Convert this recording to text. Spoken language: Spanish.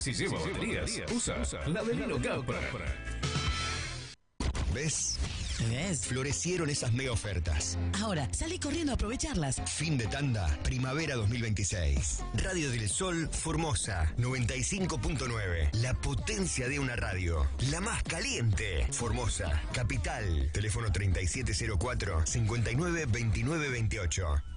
Si lleva baterías, usa la de Lino Capra. ¿Ves? ¿Ves? Florecieron esas mega ofertas. Ahora, salí corriendo a aprovecharlas. Fin de tanda, primavera 2026. Radio del Sol Formosa 95.9. La potencia de una radio. La más caliente. Formosa, capital. Teléfono 3704 59 29 28.